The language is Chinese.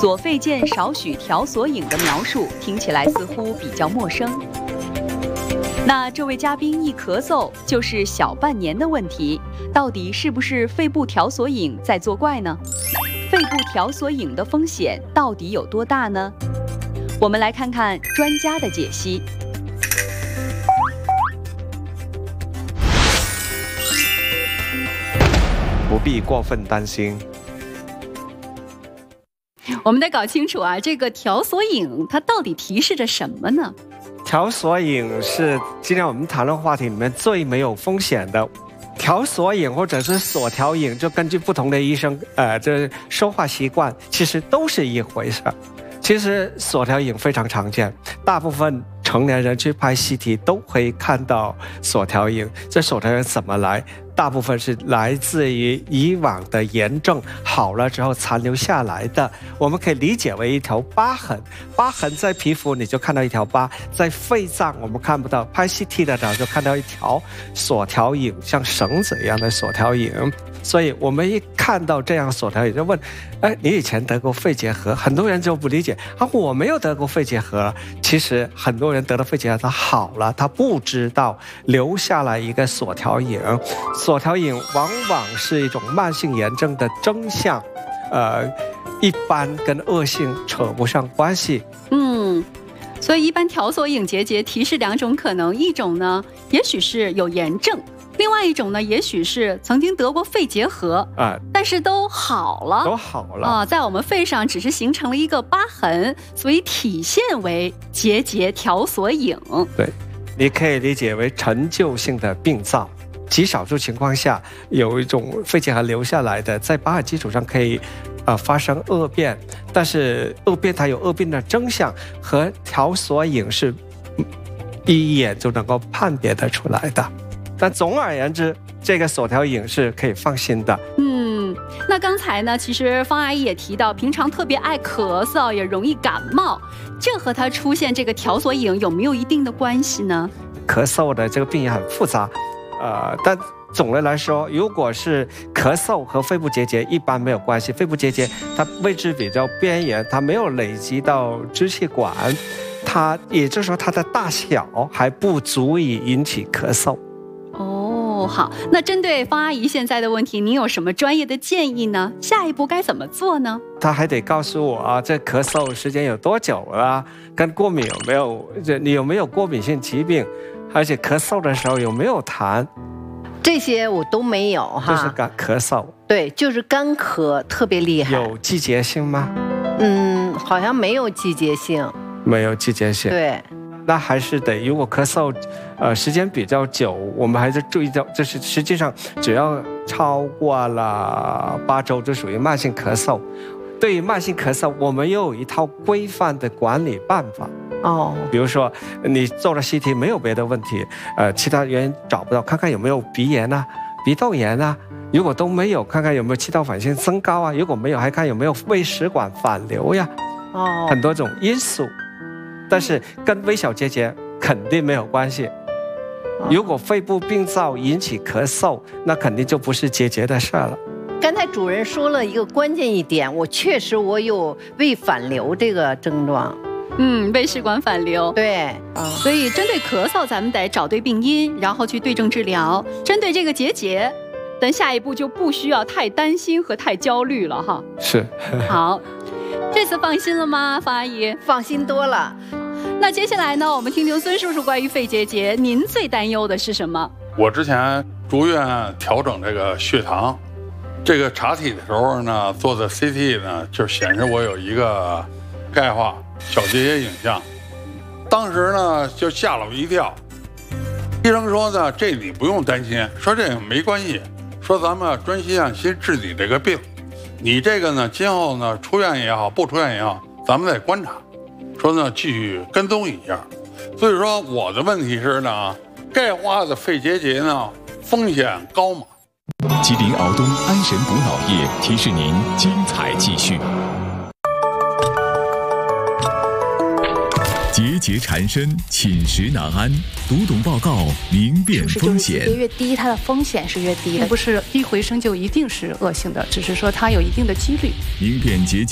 左肺见少许条索引的描述听起来似乎比较陌生。那这位嘉宾一咳嗽就是小半年的问题，到底是不是肺部条索引在作怪呢？肺部条索引的风险到底有多大呢？我们来看看专家的解析。 不必过分担心。 我们得搞清楚啊，这个条索引它到底提示着什么呢？ 条索引是今天我们谈论话题里面最没有风险的。条索引或者是索条引，就根据不同的医生这说话习惯，其实都是一回事。其实索条引非常常见，大部分成年人去拍 CT 都会看到索条引。这索条引怎么来？大部分是来自于以往的炎症好了之后残留下来的，我们可以理解为一条疤痕。疤痕在皮肤你就看到一条疤，在肺脏我们看不到，拍 CT 的时候就看到一条索条引，像绳子一样的索条引。所以我们一看到这样索条引就问，你以前得过肺结核？很多人就不理解啊，我没有得过肺结核。其实很多人得了肺结核他好了，他不知道留下来一个索条引。索条引往往是一种慢性炎症的征象，一般跟恶性扯不上关系。 所以一般条索引结节提示两种可能，一种呢也许是有炎症，另外一种呢也许是曾经得过肺结核但是都好了，在我们肺上只是形成了一个疤痕，所以体现为结节条索引。 对，你可以理解为陈旧性的病灶。极少数情况下有一种肺结核留下来的，在疤痕基础上可以发生恶变，但是恶变它有恶变的征象，和条索引是一眼就能够判别得出来的。但总而言之，这个索条引是可以放心的。 那刚才呢，其实方阿姨也提到，平常特别爱咳嗽，也容易感冒，这和她出现这个条索引有没有一定的关系呢？ 咳嗽的这个病也很复杂，但总的来说，如果是咳嗽和肺部结节一般没有关系。肺部结节它位置比较边缘，它没有累积到支气管，它也就是说它的大小还不足以引起咳嗽。 好，那针对方阿姨现在的问题，您有什么专业的建议呢？下一步该怎么做呢？ 他还得告诉我这咳嗽时间有多久了，跟过敏有没有，你有没有过敏性疾病，而且咳嗽的时候有没有痰， 这些我都没有哈。 就是咳嗽。对， 就是干咳特别厉害。 有季节性吗？ 好像没有季节性。 没有季节性。 对。 那还是得，如果咳嗽时间比较久，我们还是注意到，这是实际上只要超过了8周就属于慢性咳嗽。对于慢性咳嗽，我们又有一套规范的管理办法。比如说你做了 CT 没有别的问题，其他原因找不到，看看有没有鼻炎啊、鼻窦炎啊，如果都没有，看看有没有气道反应增高啊，如果没有，还看有没有胃食管反流呀，很多种因素。但是跟微小结节肯定没有关系。如果肺部病灶引起咳嗽，那肯定就不是结节的事了。 刚才主任说了一个关键一点，我有胃反流这个症状。 胃食管反流。 对， 所以针对咳嗽，咱们得找对病因，然后去对症治疗。针对这个结节，等下一步就不需要太担心和太焦虑了哈。 是。 好，这次放心了吗，方阿姨？ 放心多了。 那接下来呢，我们听听孙叔叔关于肺结节，您最担忧的是什么？ 我之前住院调整这个血糖，这个查体的时候呢，做的 CT 呢，就显示我有一个钙化小结节影像。当时呢，就吓了我一跳。医生说呢，这你不用担心，说这个没关系，说咱们专心按心治理这个病。你这个呢，今后呢，出院也好，不出院也好，咱们得观察。说呢，继续跟踪一下。所以说我的问题是呢，钙化的肺结节呢，风险高吗？ 吉林敖东安神补脑液提示您精彩继续。节节缠身，寝食难安，读懂报告，明辨风险。 越低，它的风险是越低的，不是一回生就一定是恶性的，只是说它有一定的几率。 明辨节节